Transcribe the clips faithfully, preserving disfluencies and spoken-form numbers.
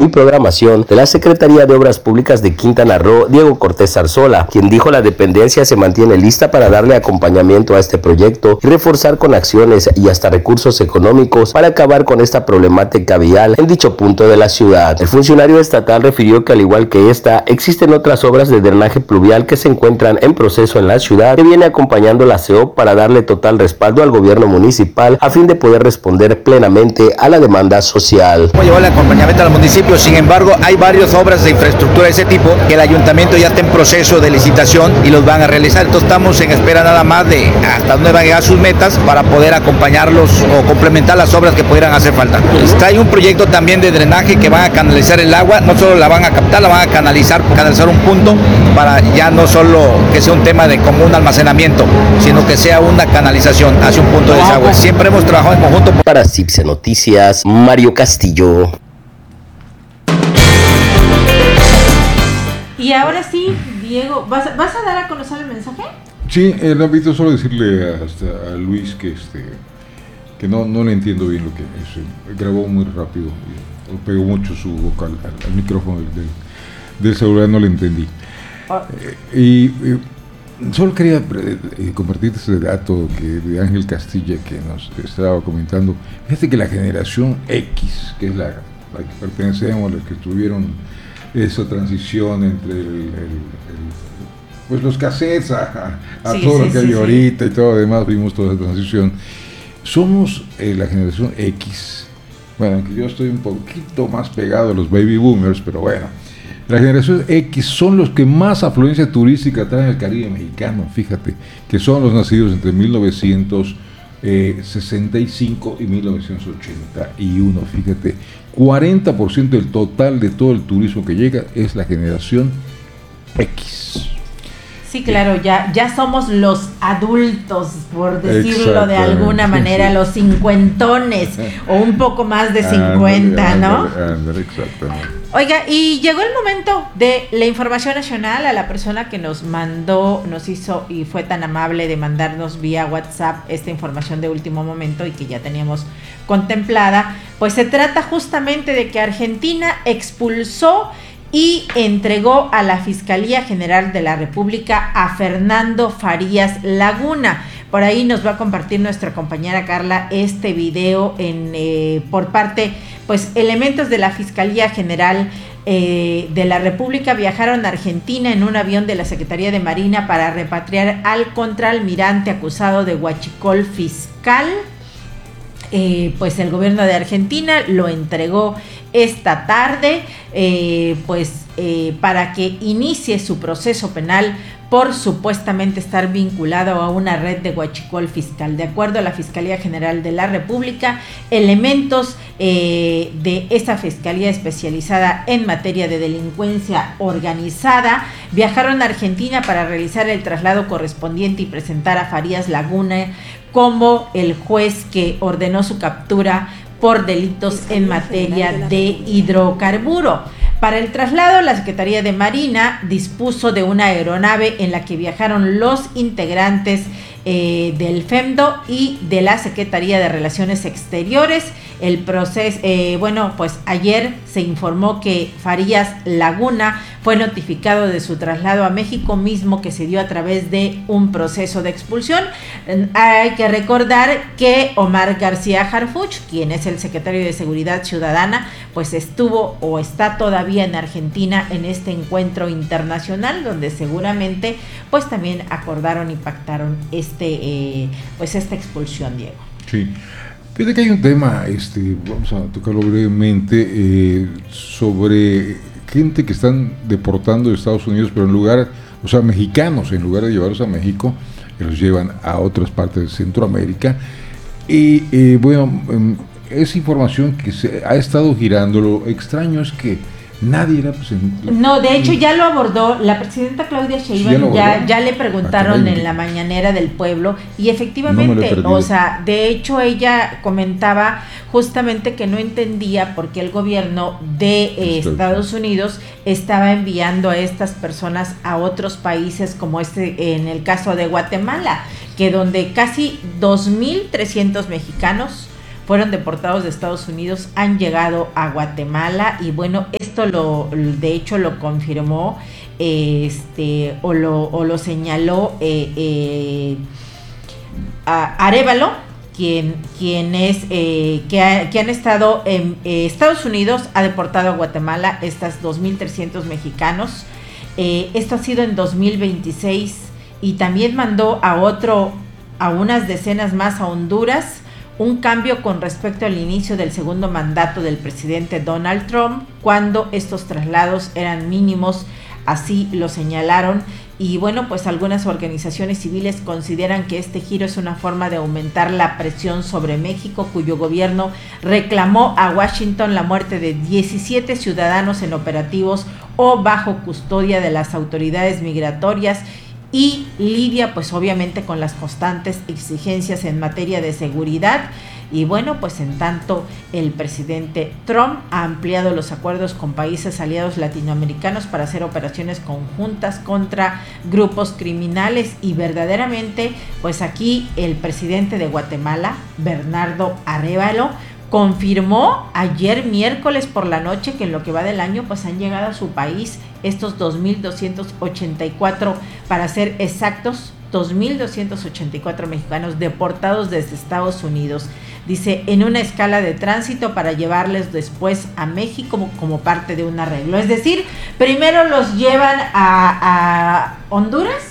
y Programación de la Secretaría de Obras Públicas de Quintana Roo, Diego Cortés Arzola, quien dijo la dependencia se mantiene lista para darle acompañamiento a este proyecto y reforzar con acciones y hasta recursos económicos para acabar con esta problemática vial en dicho punto de la ciudad. El funcionario estatal refirió que al igual que esta, existen otras obras de drenaje pluvial que se encuentran en proceso en la ciudad, que viene acompañando la C E O P para darle total respaldo al gobierno municipal a fin de poder responder plenamente a la demanda social. Voy a llevar el acompañamiento al municipio, sin embargo, hay varias obras de infraestructura de ese tipo que el ayuntamiento ya está en proceso de licitación y los van a realizar. Entonces estamos en espera nada más de hasta dónde van a llegar sus metas para poder acompañarlos o complementar las obras que pudieran hacer falta. Está hay un proyecto también de drenaje que van a canalizar el agua, no solo la van a captar, la van a canalizar, canalizar un punto para ya no solo que sea un tema de común almacenamiento, sino que sea una canalización hacia un punto de desagüe. Siempre hemos trabajado en conjunto. Para C I B S E Noticias, Mario Castillo. Y ahora sí, Diego, ¿vas, ¿vas a dar a conocer el mensaje? Sí, eh, rapidito, solo decirle hasta a Luis que este que no, no le entiendo bien lo que es, eh, grabó muy rápido, y pegó mucho su vocal al, al micrófono del, del, del celular, no le entendí. Oh. Eh, y eh, solo quería eh, compartir ese dato que de Ángel Castilla que nos estaba comentando. Fíjate que la generación X, que es la, la que pertenecemos, los que tuvieron esa transición entre el, el, el pues los cassettes a, a, a sí, todo sí, lo que sí, hay sí. ahorita y todo lo demás, vimos toda esa transición. Somos eh, la generación X. Bueno, que yo estoy un poquito más pegado a los baby boomers, pero bueno. La generación X son los que más afluencia turística traen al Caribe mexicano, fíjate, que son los nacidos entre mil novecientos sesenta y cinco y mil novecientos ochenta y uno, fíjate. cuarenta por ciento del total de todo el turismo que llega es la generación X. Sí, claro, ya, ya somos los adultos, por decirlo de alguna manera, los cincuentones, o un poco más de cincuenta, ¿no? Ándale, ándale, exactamente. Oiga, y llegó el momento de la información nacional. A la persona que nos mandó, nos hizo y fue tan amable de mandarnos vía WhatsApp esta información de último momento y que ya teníamos contemplada, pues se trata justamente de que Argentina expulsó y entregó a la Fiscalía General de la República a Fernando Farías Laguna. Por ahí nos va a compartir nuestra compañera Carla este video en eh, por parte, pues elementos de la Fiscalía General eh, de la República viajaron a Argentina en un avión de la Secretaría de Marina para repatriar al contraalmirante acusado de huachicol fiscal. Eh, pues el gobierno de Argentina lo entregó esta tarde, eh, pues eh, para que inicie su proceso penal por supuestamente estar vinculado a una red de huachicol fiscal. De acuerdo a la Fiscalía General de la República, elementos eh, de esta fiscalía especializada en materia de delincuencia organizada viajaron a Argentina para realizar el traslado correspondiente y presentar a Farías Laguna como el juez que ordenó su captura por delitos en materia de hidrocarburo. Para el traslado, la Secretaría de Marina dispuso de una aeronave en la que viajaron los integrantes eh, del FEMDO y de la Secretaría de Relaciones Exteriores. El proceso, eh, bueno, pues ayer se informó que Farías Laguna fue notificado de su traslado a México, mismo que se dio a través de un proceso de expulsión. Hay que recordar que Omar García Harfuch, quien es el secretario de Seguridad Ciudadana, pues estuvo o está todavía en Argentina en este encuentro internacional, donde seguramente pues también acordaron y pactaron este eh, pues esta expulsión, Diego. Sí. Fíjate que hay un tema, este, vamos a tocarlo brevemente, eh, sobre gente que están deportando de Estados Unidos, pero en lugar, o sea, mexicanos, en lugar de llevarlos a México, que los llevan a otras partes de Centroamérica. Y eh, bueno, es información que se ha estado girando. Lo extraño es que nadie era presente. No, de hecho ya lo abordó la presidenta Claudia Sheinbaum, ya, ya, ya le preguntaron en la mañanera del pueblo y efectivamente, no o sea, de hecho ella comentaba justamente que no entendía por qué el gobierno de eh, Estados Unidos estaba enviando a estas personas a otros países, como este en el caso de Guatemala, que donde casi dos mil trescientos mexicanos fueron deportados de Estados Unidos, han llegado a Guatemala y bueno, es esto lo, de hecho lo confirmó este o lo, o lo señaló eh, eh, Arévalo, quien, quien es eh, que, ha, que han estado en eh, Estados Unidos, ha deportado a Guatemala estas dos mil trescientos mexicanos. Eh, esto ha sido en dos mil veintiséis, y también mandó a otro, a unas decenas más a Honduras. Un cambio con respecto al inicio del segundo mandato del presidente Donald Trump, cuando estos traslados eran mínimos, así lo señalaron. Y bueno, pues algunas organizaciones civiles consideran que este giro es una forma de aumentar la presión sobre México, cuyo gobierno reclamó a Washington la muerte de diecisiete ciudadanos en operativos o bajo custodia de las autoridades migratorias, y lidia pues obviamente con las constantes exigencias en materia de seguridad. Y bueno, pues en tanto el presidente Trump ha ampliado los acuerdos con países aliados latinoamericanos para hacer operaciones conjuntas contra grupos criminales, y verdaderamente pues aquí el presidente de Guatemala, Bernardo Arévalo, confirmó ayer miércoles por la noche que en lo que va del año pues han llegado a su país estos dos mil doscientos ochenta y cuatro, para ser exactos, dos mil doscientos ochenta y cuatro mexicanos deportados desde Estados Unidos. Dice, en una escala de tránsito para llevarles después a México como, como parte de un arreglo. Es decir, primero los llevan a, a Honduras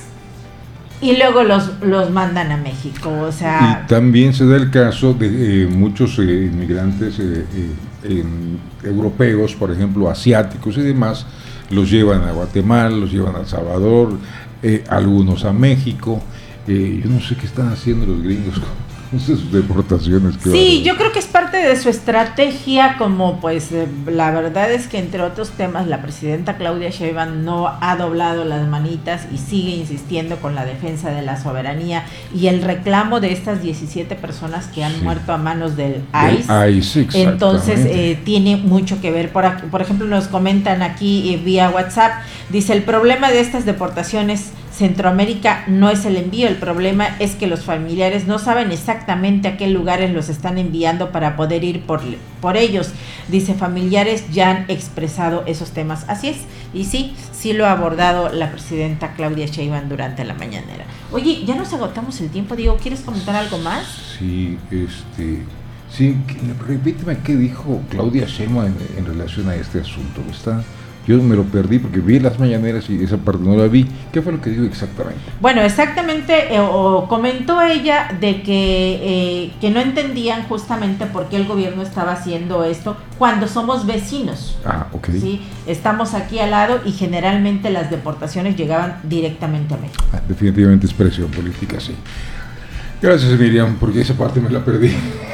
y luego los, los mandan a México. O sea, y también se da el caso de eh, muchos eh, inmigrantes eh, eh, en, europeos, por ejemplo, asiáticos y demás, los llevan a Guatemala, los llevan a El Salvador, eh, algunos a México. Eh, yo no sé qué están haciendo los gringos con sus deportaciones. Sí, yo creo que es parte de su estrategia, como pues eh, la verdad es que entre otros temas la presidenta Claudia Sheinbaum no ha doblado las manitas y sigue insistiendo con la defensa de la soberanía y el reclamo de estas diecisiete personas que han sí. muerto a manos del I C E. Del I C E, entonces eh, tiene mucho que ver. Por, aquí, por ejemplo, nos comentan aquí eh, vía WhatsApp, dice, el problema de estas deportaciones Centroamérica no es el envío, el problema es que los familiares no saben exactamente a qué lugares los están enviando para poder ir por, por ellos. Dice, familiares ya han expresado esos temas. Así es, y sí, sí lo ha abordado la presidenta Claudia Sheinbaum durante la mañanera. Oye, ya nos agotamos el tiempo, Diego, ¿quieres comentar algo más? Sí, este, sí, repíteme qué dijo Claudia Sheinbaum en, en relación a este asunto, ¿está? Yo me lo perdí porque vi las mañaneras y esa parte no la vi. ¿Qué fue lo que dijo exactamente? Bueno, exactamente, eh, o comentó ella de que, eh, que no entendían justamente por qué el gobierno estaba haciendo esto cuando somos vecinos. Ah, ok. ¿Sí? Estamos aquí al lado y generalmente las deportaciones llegaban directamente a México. Ah, definitivamente es presión política, sí. Gracias, Miriam, porque esa parte me la perdí.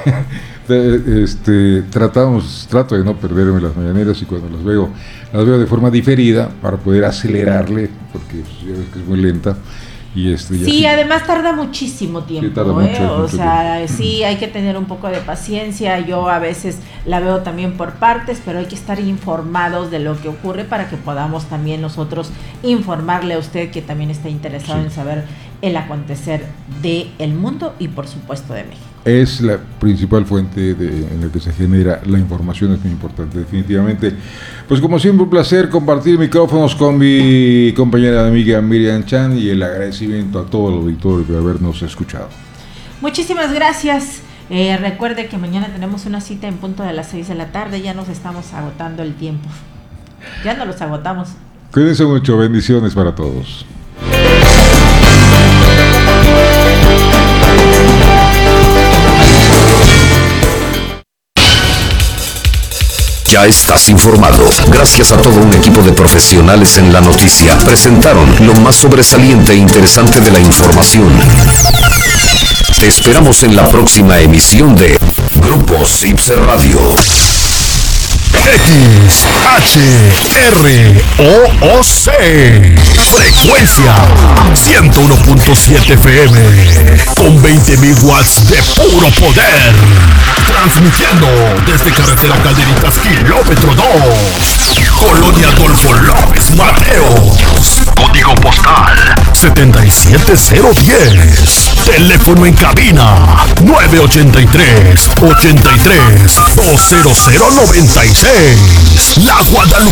Este, tratamos, trato de no perderme las mañaneras y cuando las veo, las veo de forma diferida para poder acelerarle, porque pues, ya ves que es muy lenta. Y este, ya sí, sí, además tarda muchísimo tiempo, sí, tarda ¿eh? mucho, o mucho sea, tiempo. Sí, hay que tener un poco de paciencia. Yo a veces la veo también por partes, pero hay que estar informados de lo que ocurre para que podamos también nosotros informarle a usted que también está interesado sí. en saber el acontecer del mundo y por supuesto de México. Es la principal fuente de, en la que se genera la información, es muy importante, definitivamente. Pues como siempre, un placer compartir micrófonos con mi compañera amiga Miriam Chan y el agradecimiento a todo el auditorio por habernos escuchado. Muchísimas gracias. Eh, recuerde que mañana tenemos una cita en punto de las seis de la tarde, ya nos estamos agotando el tiempo. Ya no los agotamos. Cuídense mucho, bendiciones para todos. Ya estás informado. Gracias a todo un equipo de profesionales en la noticia. Presentaron lo más sobresaliente e interesante de la información. Te esperamos en la próxima emisión de Grupo Cipse Radio. X H R O O C. Frecuencia ciento uno punto siete F M con veinte mil watts de puro poder. Transmitiendo desde carretera Calderitas kilómetro dos. Colonia Adolfo López Mateos. Código postal setenta y siete cero diez. Teléfono en cabina nueve ochenta y tres, ochenta y tres, dos cero cero noventa y seis. La Guadalupe.